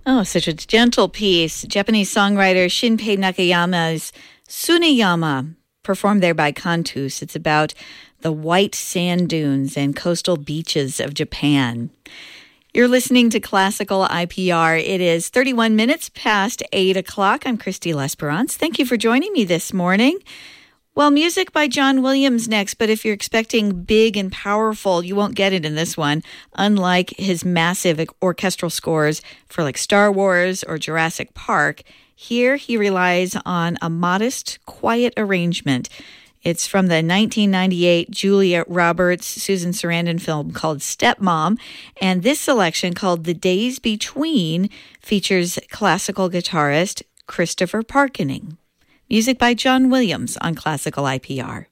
Oh, such a gentle piece. Japanese songwriter Shinpei Nakayama's Tsuneyama, performed there by Cantus. It's about the white sand dunes and coastal beaches of Japan. You're listening to Classical IPR. It is 31 minutes past 8 o'clock. I'm Christy Lesperance. Thank you for joining me this morning. Well, music by John Williams next, but if you're expecting big and powerful, you won't get it in this one. Unlike his massive orchestral scores for like Star Wars or Jurassic Park, here he relies on a modest, quiet arrangement. It's from the 1998 Julia Roberts, Susan Sarandon film called Stepmom, and this selection called The Days Between features classical guitarist Christopher Parkening. Music by John Williams on Classical IPR.